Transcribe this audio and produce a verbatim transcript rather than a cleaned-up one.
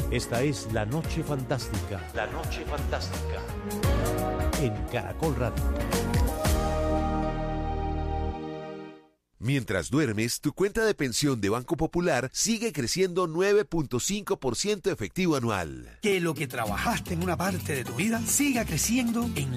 Esta es La Noche Fantástica. La Noche Fantástica. En Caracol Radio. Mientras duermes, tu cuenta de pensión de Banco Popular sigue creciendo nueve punto cinco por ciento efectivo anual. Que lo que trabajaste en una parte de tu vida siga creciendo en